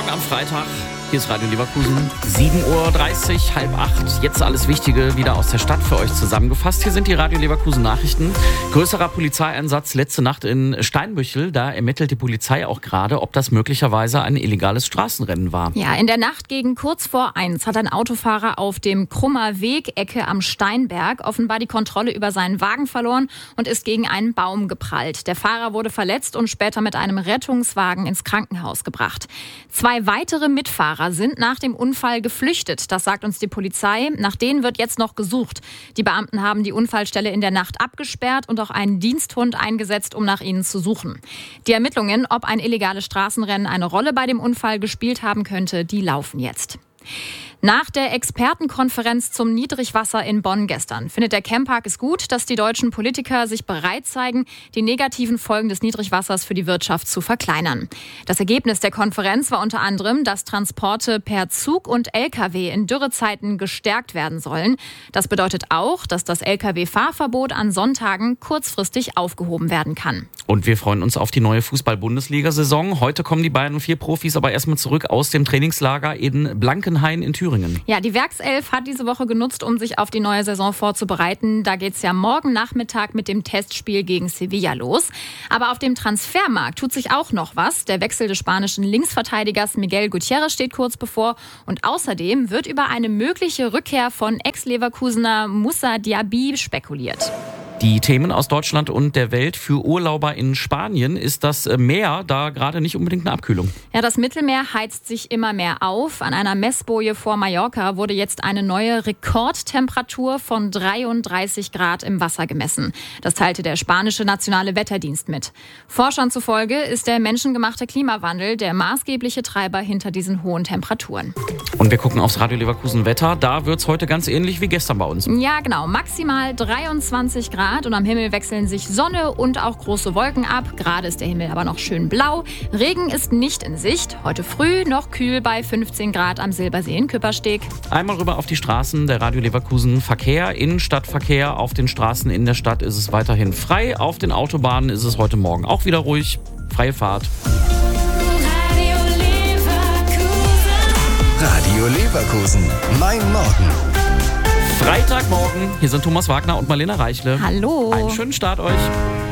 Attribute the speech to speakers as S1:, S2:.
S1: Morgen am Freitag. Hier ist Radio Leverkusen. 7.30 Uhr, 7:30. Jetzt alles Wichtige wieder aus der Stadt für euch zusammengefasst. Hier sind die Radio Leverkusen Nachrichten. Größerer Polizeieinsatz letzte Nacht in Steinbüchel. Da ermittelt die Polizei auch gerade, ob das möglicherweise ein illegales Straßenrennen war.
S2: Ja, in der Nacht gegen kurz vor 1 hat ein Autofahrer auf dem Krummer Weg, Ecke am Steinberg, offenbar die Kontrolle über seinen Wagen verloren und ist gegen einen Baum geprallt. Der Fahrer wurde verletzt und später mit einem Rettungswagen ins Krankenhaus gebracht. 2 weitere Mitfahrer sind nach dem Unfall geflüchtet. Das sagt uns die Polizei. Nach denen wird jetzt noch gesucht. Die Beamten haben die Unfallstelle in der Nacht abgesperrt und auch einen Diensthund eingesetzt, um nach ihnen zu suchen. Die Ermittlungen, ob ein illegales Straßenrennen eine Rolle bei dem Unfall gespielt haben könnte, die laufen jetzt. Nach der Expertenkonferenz zum Niedrigwasser in Bonn gestern findet der Chempark es gut, dass die deutschen Politiker sich bereit zeigen, die negativen Folgen des Niedrigwassers für die Wirtschaft zu verkleinern. Das Ergebnis der Konferenz war unter anderem, dass Transporte per Zug und Lkw in Dürrezeiten gestärkt werden sollen. Das bedeutet auch, dass das Lkw-Fahrverbot an Sonntagen kurzfristig aufgehoben werden kann.
S1: Und wir freuen uns auf die neue Fußball-Bundesliga-Saison. Heute kommen die Bayern 04 Profis aber erstmal zurück aus dem Trainingslager in Blankenhain in Thüringen.
S2: Ja, die Werkself hat diese Woche genutzt, um sich auf die neue Saison vorzubereiten. Da geht's ja morgen Nachmittag mit dem Testspiel gegen Sevilla los. Aber auf dem Transfermarkt tut sich auch noch was. Der Wechsel des spanischen Linksverteidigers Miguel Gutierrez steht kurz bevor. Und außerdem wird über eine mögliche Rückkehr von Ex-Leverkusener Moussa Diaby spekuliert.
S1: Die Themen aus Deutschland und der Welt für Urlauber in Spanien. Ist das Meer da gerade nicht unbedingt eine Abkühlung?
S2: Ja, das Mittelmeer heizt sich immer mehr auf. An einer Messboje vor Mallorca wurde jetzt eine neue Rekordtemperatur von 33 Grad im Wasser gemessen. Das teilte der spanische nationale Wetterdienst mit. Forschern zufolge ist der menschengemachte Klimawandel der maßgebliche Treiber hinter diesen hohen Temperaturen.
S1: Und wir gucken aufs Radio Leverkusen Wetter. Da wird es heute ganz ähnlich wie gestern bei uns.
S2: Ja, genau. Maximal 23 Grad. Und am Himmel wechseln sich Sonne und auch große Wolken ab. Gerade ist der Himmel aber noch schön blau. Regen ist nicht in Sicht. Heute früh noch kühl bei 15 Grad am Silbersee in Küppersteg.
S1: Einmal rüber auf die Straßen der Radio Leverkusen Verkehr, Innenstadtverkehr. Auf den Straßen in der Stadt ist es weiterhin frei. Auf den Autobahnen ist es heute Morgen auch wieder ruhig. Freie Fahrt.
S3: Radio Leverkusen. Mein Morgen.
S1: Freitagmorgen. Hier sind Thomas Wagner und Marlene Reichle.
S2: Hallo.
S1: Einen schönen Start euch.